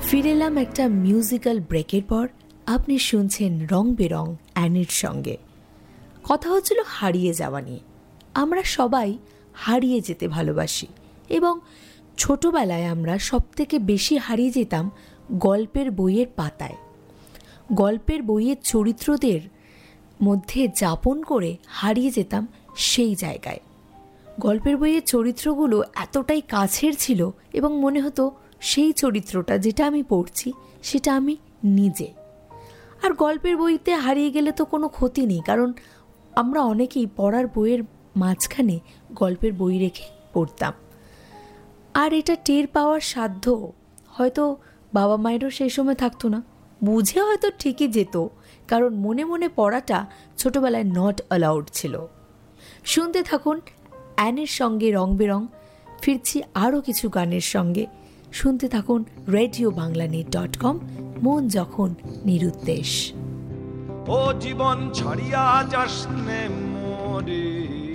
ফিরে এলাম একটা মিউজিক্যাল ব্রেকের পর। আপনি শুনছেন রং বেরং অ্যানির সঙ্গে। কথা হচ্ছিল হারিয়ে যাওয়া নিয়ে। আমরা সবাই হারিয়ে যেতে ভালোবাসি এবং ছোটবেলায় আমরা সবথেকে বেশি হারিয়ে যেতাম গল্পের বইয়ের পাতায়। গল্পের বইয়ের চরিত্রদের মধ্যে যাপন করে হারিয়ে যেতাম সেই জায়গায়। গল্পের বইয়ের চরিত্রগুলো এতটাই কাছের ছিল এবং মনে হতো সেই চরিত্রটা যেটা আমি পড়ছি সেটা আমি নিজে। আর গল্পের বইতে হারিয়ে গেলে তো কোনো ক্ষতি নেই, কারণ আমরা অনেকেই পড়ার বইয়ের মাঝখানে গল্পের বই রেখে পড়তাম। আর এটা টের পাওয়ার সাধ্য হয়তো বাবা মায়েরও সেই সময় থাকতো না, বুঝে হয়তো ঠিকই যেত, কারণ মনে মনে পড়াটা ছোটবেলায় নট অ্যালাউড ছিল। শুনতে থাকুন অ্যানের সঙ্গে রং বেরং। ফিরছি আরও কিছু গানের সঙ্গে। শুনতে থাকুন radioBanglaNet.com, মন যখন নিরুদ্দেশ। ও জীবন ছাড়িয়া যাস নে মোরে,